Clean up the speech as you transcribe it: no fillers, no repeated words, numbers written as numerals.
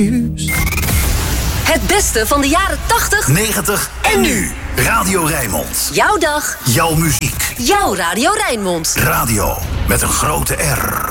Het beste van de jaren 80, 90 en nu. Radio Rijnmond. Jouw dag, Jouw muziek. jouw Radio Rijnmond. Radio met een grote R.